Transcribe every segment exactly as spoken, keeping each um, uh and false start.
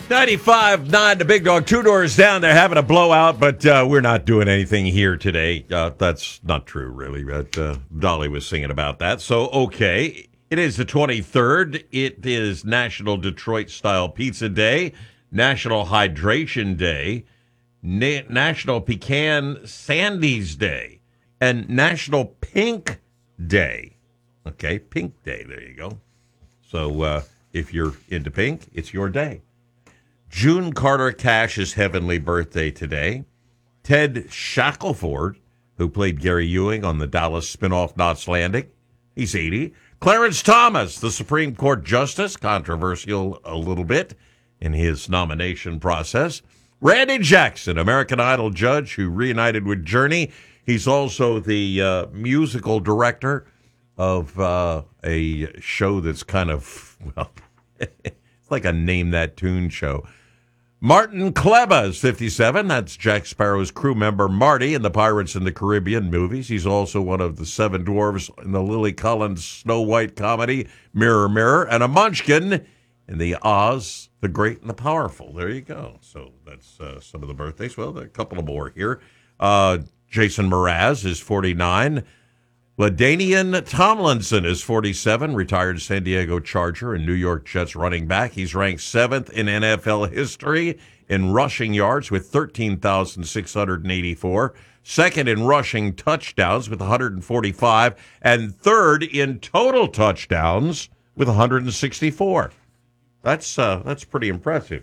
ninety-five point nine, the Big Dog. Two doors down. They're having a blowout, but uh, we're not doing anything here today. Uh, that's not true, really. But uh, Dolly was singing about that. So, okay. It is the twenty-third. It is National Detroit-Style Pizza Day, National Hydration Day, Na- National Pecan Sandies Day, and National Pink Day. Okay, Pink Day. There you go. So uh, if you're into pink, it's your day. June Carter Cash's heavenly birthday today. Ted Shackelford, who played Gary Ewing on the Dallas spinoff Knots Landing, he's eighty. Clarence Thomas, the Supreme Court Justice, controversial a little bit in his nomination process. Randy Jackson, American Idol judge who reunited with Journey. He's also the uh, musical director of uh, a show that's kind of, well, it's like a Name That Tune show. Martin Kleba is fifty-seven. That's Jack Sparrow's crew member Marty in the Pirates in the Caribbean movies. He's also one of the seven dwarves in the Lily Collins Snow White comedy Mirror, Mirror, and a munchkin in the Oz, the Great and the Powerful. There you go. So that's uh, some of the birthdays. Well, there are a couple of more here. Uh, Jason Mraz is forty-nine. LaDainian Tomlinson is forty-seven, retired San Diego Charger and New York Jets running back. He's ranked seventh in N F L history in rushing yards with thirteen thousand six hundred eighty-four, second in rushing touchdowns with one hundred forty-five, and third in total touchdowns with one hundred sixty-four. That's uh, that's pretty impressive.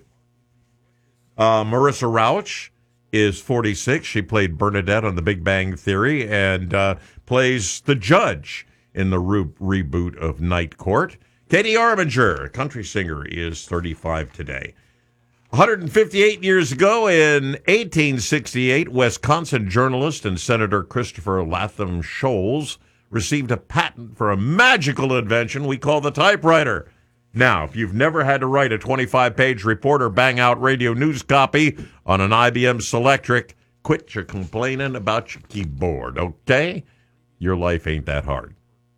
Uh, Marissa Rauch is forty-six. She played Bernadette on The Big Bang Theory and uh, plays the judge in the re- reboot of Night Court. Katie Arminger, a country singer, is thirty-five today. one hundred fifty-eight years ago, in eighteen sixty-eight, Wisconsin journalist and Senator Christopher Latham Scholes received a patent for a magical invention we call the typewriter. Now, if you've never had to write a twenty-five page report or bang out radio news copy on an I B M Selectric, quit your complaining about your keyboard, okay? Your life ain't that hard.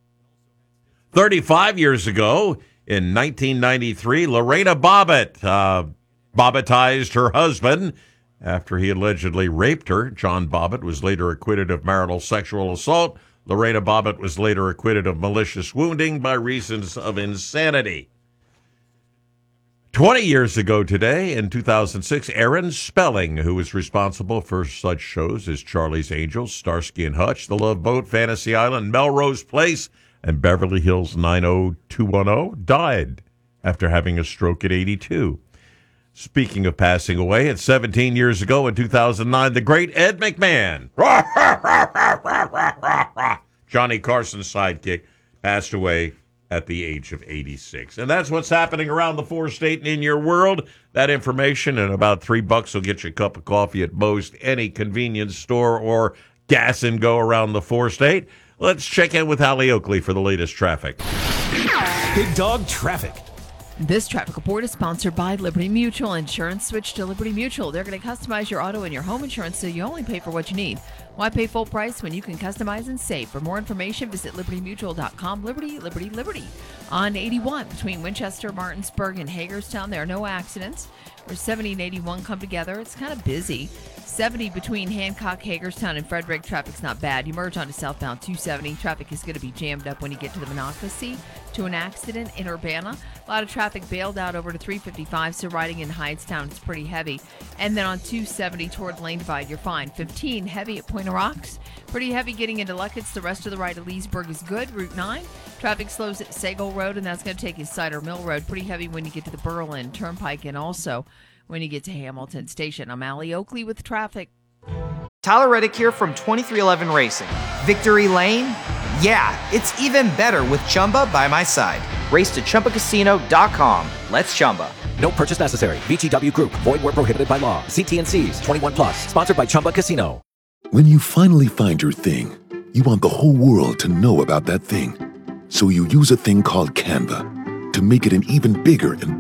thirty-five years ago, in nineteen ninety-three, Lorena Bobbitt uh, Bobbittized her husband after he allegedly raped her. John Bobbitt was later acquitted of marital sexual assault. Lorena Bobbitt was later acquitted of malicious wounding by reasons of insanity. twenty years ago today, in two thousand six, Aaron Spelling, who was responsible for such shows as Charlie's Angels, Starsky and Hutch, The Love Boat, Fantasy Island, Melrose Place, and Beverly Hills nine oh two one oh, died after having a stroke at eighty-two. Speaking of passing away, at seventeen years ago in two thousand nine, the great Ed McMahon, Johnny Carson's sidekick, passed away at the age of eighty-six. And that's what's happening around the four-state and in your world. That information and about three bucks will get you a cup of coffee at most any convenience store or gas and go around the four-state. Let's check in with Hallie Oakley for the latest traffic. Big Dog Traffic. This traffic report is sponsored by Liberty Mutual Insurance. Switch to Liberty Mutual. They're going to customize your auto and your home insurance so you only pay for what you need. Why pay full price when you can customize and save? For more information, visit liberty mutual dot com. Liberty, Liberty, Liberty. On eighty-one, between Winchester, Martinsburg, and Hagerstown, there are no accidents. Where seventy and eighty-one come together, it's kind of busy. seventy between Hancock, Hagerstown, and Frederick, traffic's not bad. You merge onto southbound two seventy. Traffic is going to be jammed up when you get to the Monocacy. To an accident in Urbana. A lot of traffic bailed out over to three fifty-five, so riding in Hydetown, it's pretty heavy. And then on two seventy toward Lane Divide, you're fine. fifteen, heavy at Point of Rocks. Pretty heavy getting into Luckett's. The rest of the ride to Leesburg is good. Route nine. Traffic slows at Sagal Road, and that's going to take you Cider Mill Road. Pretty heavy when you get to the Berlin Turnpike and also when you get to Hamilton Station. I'm Allie Oakley with traffic. Tyler Reddick here from twenty-three eleven Racing. Victory Lane? Yeah, it's even better with Chumba by my side. Race to Chumba Casino dot com. Let's Chumba. No purchase necessary. V G W Group. Void where prohibited by law. See T and C's. twenty-one plus. Sponsored by Chumba Casino. When you finally find your thing, you want the whole world to know about that thing. So you use a thing called Canva to make it an even bigger and